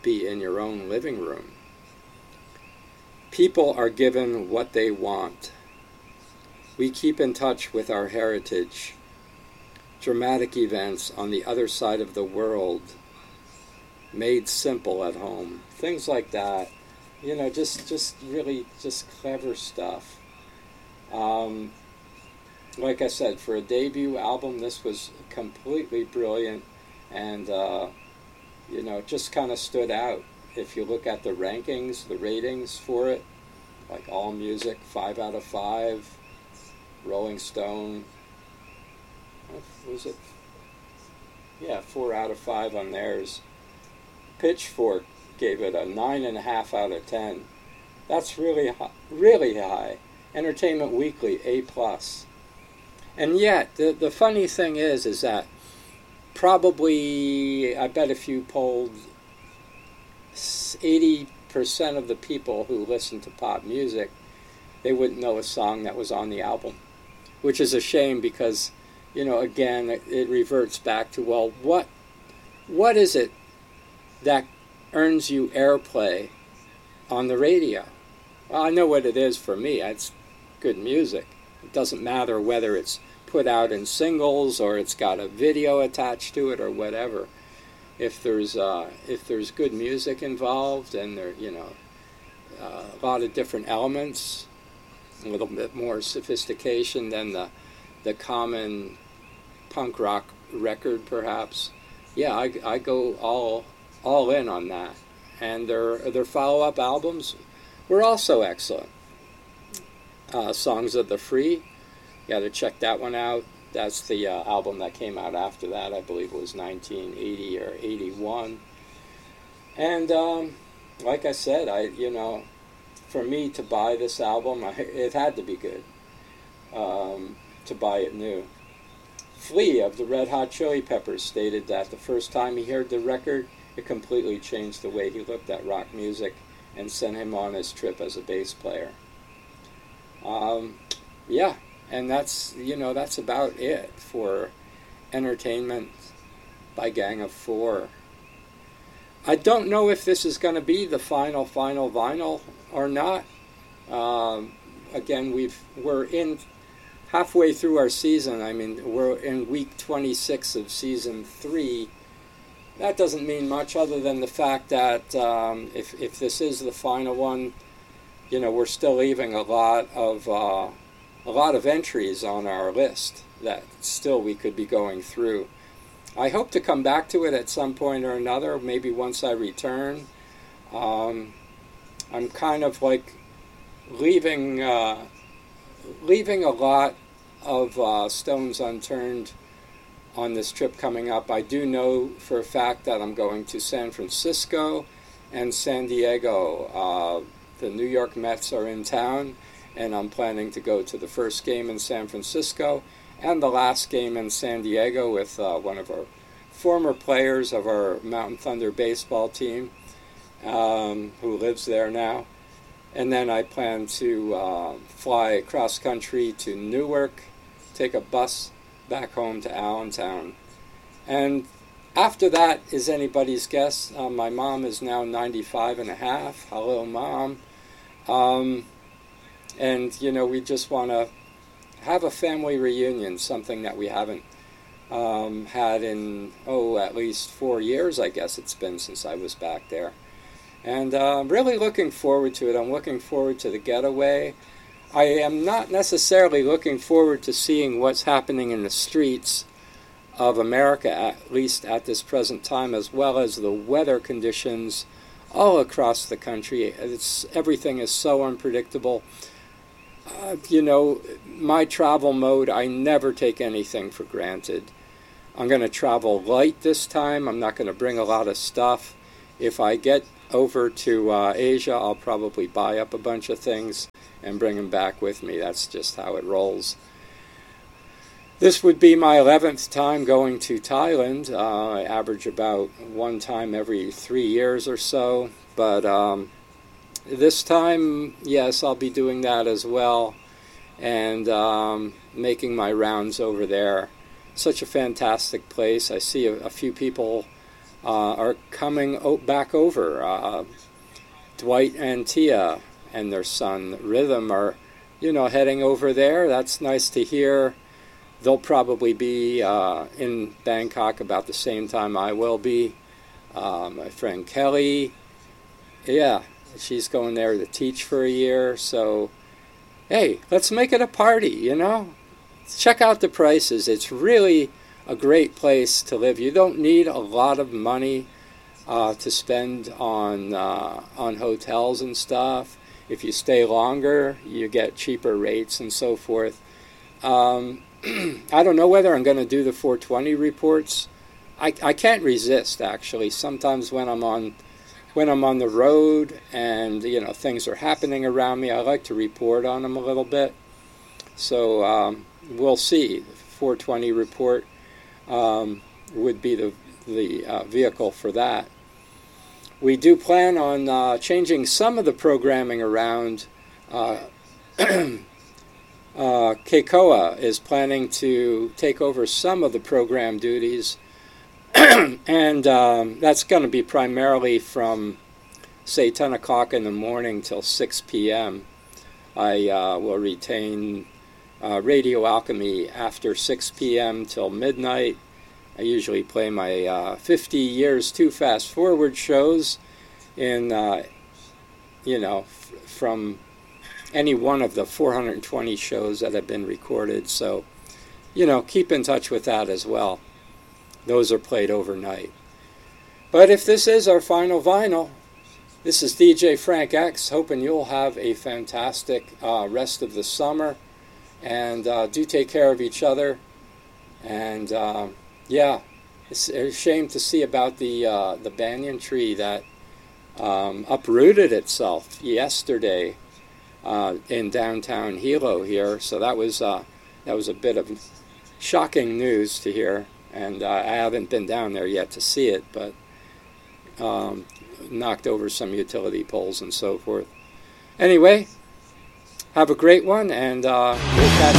be in your own living room. People are given what they want. We keep in touch with our heritage. Dramatic events on the other side of the world, made simple at home. Things like that. You know, just really just clever stuff. Like I said, for a debut album, this was completely brilliant, and you know, just kind of stood out. If you look at the rankings, the ratings for it, like AllMusic, 5 out of 5, Rolling Stone, what was it? Yeah, 4 out of 5 on theirs. Pitchfork gave it a 9.5 out of 10. That's really high. Entertainment Weekly, A+. And yet, the funny thing is that probably, I bet if you polled 80% of the people who listen to pop music, they wouldn't know a song that was on the album, which is a shame because, you know, again, it reverts back to, well, what is it that earns you airplay on the radio? Well, I know what it is for me. It's good music. It doesn't matter whether it's put out in singles or it's got a video attached to it or whatever. If there's good music involved and there, you know, a lot of different elements, a little bit more sophistication than the common punk rock record, perhaps. Yeah, I go all in on that. And their follow-up albums were also excellent. Songs of the Free, you got to check that one out. That's the album that came out after that. I believe it was 1980 or 81. And like I said, for me to buy this album, it had to be good to buy it new. Flea of the Red Hot Chili Peppers stated that the first time he heard the record, it completely changed the way he looked at rock music and sent him on his trip as a bass player. Yeah, and that's about it for Entertainment by Gang of Four. I don't know if this is going to be the final vinyl or not. Again, we're in halfway through our season. I mean, we're in week 26 of season 3. That doesn't mean much other than the fact that if this is the final one, you know, we're still leaving a lot of entries on our list that still we could be going through. I hope to come back to it at some point or another, maybe once I return. I'm kind of like leaving a lot of stones unturned on this trip coming up. I do know for a fact that I'm going to San Francisco and San Diego. The New York Mets are in town, and I'm planning to go to the first game in San Francisco and the last game in San Diego with one of our former players of our Mountain Thunder baseball team, who lives there now. And then I plan to fly cross country to Newark, take a bus back home to Allentown. And after that is anybody's guess. My mom is now 95 and a half. Hello, Mom. And, you know, we just want to have a family reunion, something that we haven't had in, at least 4 years, I guess it's been since I was back there. And I'm really looking forward to it. I'm looking forward to the getaway. I am not necessarily looking forward to seeing what's happening in the streets of America, at least at this present time, as well as the weather conditions all across the country. Everything is so unpredictable. You know, my travel mode, I never take anything for granted. I'm going to travel light this time. I'm not going to bring a lot of stuff. If I get over to Asia, I'll probably buy up a bunch of things and bring them back with me. That's just how it rolls. This would be my 11th time going to Thailand. I average about one time every 3 years or so. But this time, yes, I'll be doing that as well. And making my rounds over there. Such a fantastic place. I see a few people are coming back over. Dwight and Tia and their son Rhythm are, heading over there. That's nice to hear. They'll probably be in Bangkok about the same time I will be. My friend Kelly, yeah, she's going there to teach for a year. So, hey, let's make it a party, Check out the prices. It's really a great place to live. You don't need a lot of money to spend on hotels and stuff. If you stay longer, you get cheaper rates and so forth. I don't know whether I'm going to do the 420 reports. I can't resist, actually. Sometimes when I'm on the road and things are happening around me, I like to report on them a little bit. So we'll see. The 420 report would be the vehicle for that. We do plan on changing some of the programming around. Keikoa is planning to take over some of the program duties, and that's going to be primarily from, say, 10 o'clock in the morning till 6 p.m. I will retain Radio Alchemy after 6 p.m. till midnight. I usually play my 50 Years Too Fast Forward shows in, from any one of the 420 shows that have been recorded. So, keep in touch with that as well. Those are played overnight. But if this is our final vinyl, this is DJ Frank X, hoping you'll have a fantastic rest of the summer. And do take care of each other. And, it's a shame to see about the banyan tree that uprooted itself yesterday in downtown Hilo here. So that was a bit of shocking news to hear, and I haven't been down there yet to see it, but knocked over some utility poles and so forth. Anyway, have a great one, and we'll catch